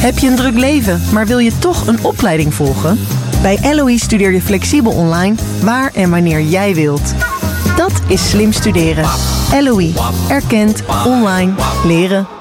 Heb je een druk leven, maar wil je toch een opleiding volgen? Bij LOE studeer je flexibel online, waar en wanneer jij wilt. Dat is slim studeren. LOE. Erkend. Online. Leren.